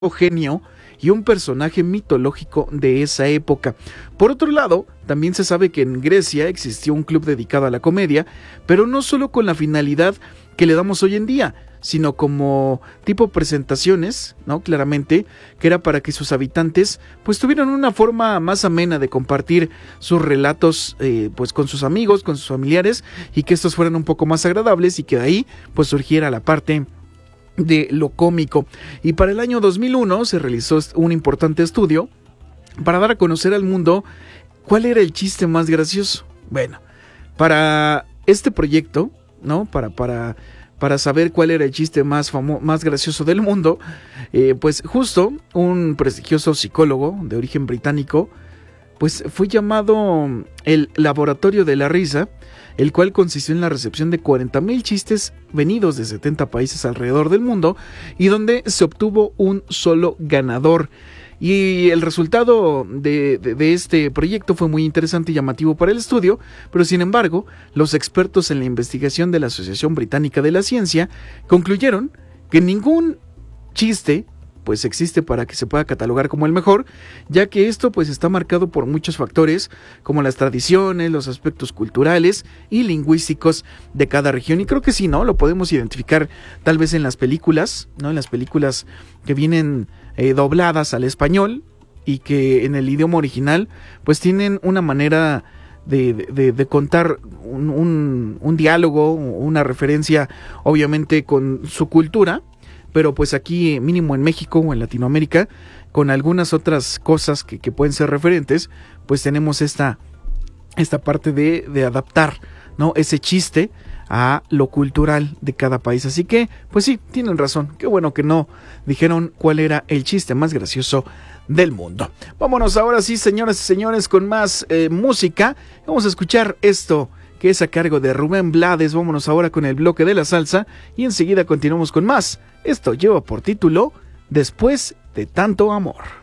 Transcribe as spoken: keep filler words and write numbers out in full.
genio y un personaje mitológico de esa época. Por otro lado, también se sabe que en Grecia existió un club dedicado a la comedia, pero no solo con la finalidad que le damos hoy en día, sino como tipo presentaciones, ¿no? Claramente, que era para que sus habitantes pues tuvieran una forma más amena de compartir sus relatos eh, pues con sus amigos, con sus familiares, y que estos fueran un poco más agradables y que de ahí pues surgiera la parte de lo cómico. Y para el año dos mil uno se realizó un importante estudio para dar a conocer al mundo cuál era el chiste más gracioso. Bueno, para este proyecto, ¿no? Para, para, para saber cuál era el chiste más famoso, más gracioso del mundo, eh, pues justo un prestigioso psicólogo de origen británico, pues fue llamado el Laboratorio de la Risa, el cual consistió en la recepción de cuarenta mil chistes venidos de setenta países alrededor del mundo y donde se obtuvo un solo ganador. Y el resultado de, de, de este proyecto fue muy interesante y llamativo para el estudio, pero sin embargo, los expertos en la investigación de la Asociación Británica de la Ciencia concluyeron que ningún chiste pues existe para que se pueda catalogar como el mejor, ya que esto pues está marcado por muchos factores como las tradiciones, los aspectos culturales y lingüísticos de cada región. Y creo que sí, ¿no? Lo podemos identificar tal vez en las películas, ¿no? En las películas que vienen eh, dobladas al español y que en el idioma original pues tienen una manera de, de, de contar un, un, un diálogo, una referencia obviamente con su cultura, pero pues aquí mínimo en México o en Latinoamérica, con algunas otras cosas que, que pueden ser referentes, pues tenemos esta, esta parte de, de adaptar, ¿no? Ese chiste a lo cultural de cada país. Así que, pues sí, tienen razón. Qué bueno que no dijeron cuál era el chiste más gracioso del mundo. Vámonos ahora sí, señoras y señores, con más eh, música. Vamos a escuchar esto que es a cargo de Rubén Blades. Vámonos ahora con el bloque de la salsa y enseguida continuamos con más. Esto lleva por título Después de tanto amor.